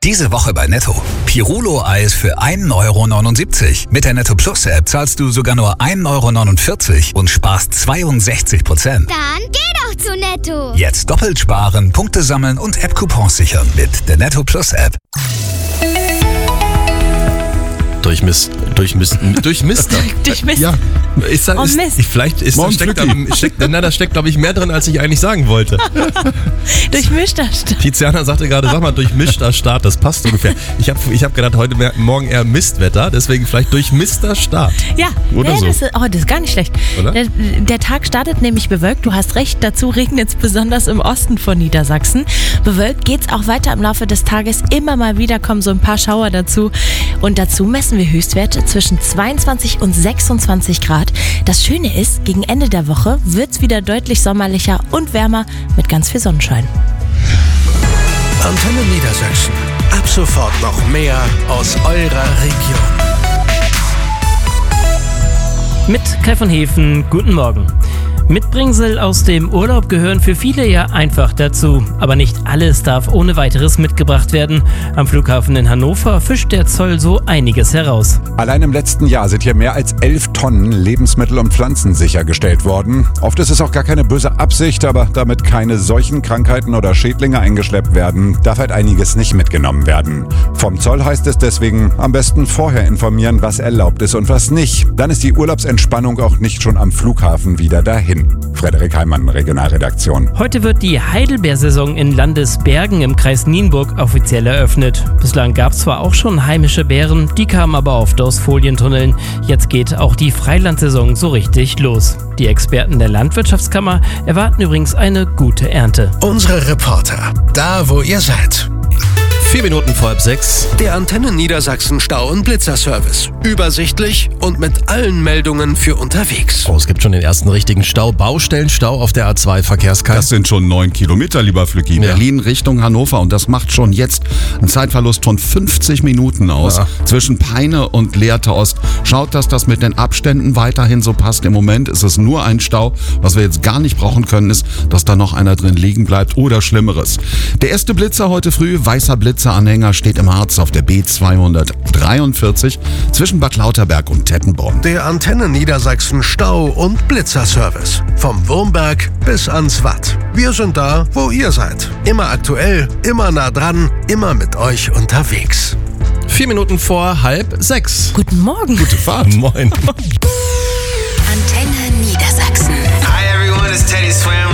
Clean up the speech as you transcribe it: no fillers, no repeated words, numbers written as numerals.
Diese Woche bei Netto. Pirulo-Eis für 1,79 €. Mit der Netto Plus App zahlst du sogar nur 1,49 € und sparst 62%. Dann geh doch zu Netto. Jetzt doppelt sparen, Punkte sammeln und App-Coupons sichern mit der Netto Plus App. Durchmister. Ja. Vielleicht da steckt, glaube ich, mehr drin, als ich eigentlich sagen wollte. Durchmischter Start. Tiziana sagte gerade, sag mal, durchmischter Start, das passt ungefähr. Ich hab gedacht, morgen eher Mistwetter, deswegen vielleicht durchmischter Start. Ja, Oder so. das ist gar nicht schlecht. Oder? Der Tag startet nämlich bewölkt, du hast recht, dazu regnet es besonders im Osten von Niedersachsen. Bewölkt geht es auch weiter im Laufe des Tages, immer mal wieder kommen so ein paar Schauer dazu und dazu messen wir Höchstwerte zwischen 22 und 26 Grad. Das Schöne ist, gegen Ende der Woche wird es wieder deutlich sommerlicher und wärmer mit ganz viel Sonnenschein. Antenne Niedersachsen. Ab sofort noch mehr aus eurer Region. Mit Kai von Hefen, guten Morgen. Mitbringsel aus dem Urlaub gehören für viele ja einfach dazu. Aber nicht alles darf ohne weiteres mitgebracht werden. Am Flughafen in Hannover fischt der Zoll so einiges heraus. Allein im letzten Jahr sind hier mehr als 11 Tonnen Lebensmittel und Pflanzen sichergestellt worden. Oft ist es auch gar keine böse Absicht, aber damit keine solchen Krankheiten oder Schädlinge eingeschleppt werden, darf halt einiges nicht mitgenommen werden. Vom Zoll heißt es deswegen, am besten vorher informieren, was erlaubt ist und was nicht. Dann ist die Urlaubsentspannung auch nicht schon am Flughafen wieder dahin. Frederik Heimann, Regionalredaktion. Heute wird die Heidelbeersaison in Landesbergen im Kreis Nienburg offiziell eröffnet. Bislang gab es zwar auch schon heimische Beeren, die kamen aber oft aus Folientunneln. Jetzt geht auch die Freilandsaison so richtig los. Die Experten der Landwirtschaftskammer erwarten übrigens eine gute Ernte. Unsere Reporter, da wo ihr seid. 4 Minuten vor halb 6. Der Antenne Niedersachsen Stau- und Blitzerservice. Übersichtlich und mit allen Meldungen für unterwegs. Oh, es gibt schon den ersten richtigen Stau. Baustellenstau auf der A2 Verkehrskreis. Das sind schon 9 Kilometer, lieber Flücki. Ja. Berlin Richtung Hannover. Und das macht schon jetzt einen Zeitverlust von 50 Minuten aus. Ja. Zwischen Peine und Lehrte Ost. Schaut, dass das mit den Abständen weiterhin so passt. Im Moment ist es nur ein Stau. Was wir jetzt gar nicht brauchen können, ist, dass da noch einer drin liegen bleibt oder Schlimmeres. Der erste Blitzer heute früh, weißer Blitzeranhänger, steht im Harz auf der B243 zwischen Bad Lauterberg und Tettenborn. Der Antenne Niedersachsen Stau- und Blitzerservice. Vom Wurmberg bis ans Watt. Wir sind da, wo ihr seid. Immer aktuell, immer nah dran, immer mit euch unterwegs. 4 Minuten vor halb 6. Guten Morgen. Gute Fahrt. Moin. Antenne Niedersachsen. Hi everyone, it's Teddy Swims.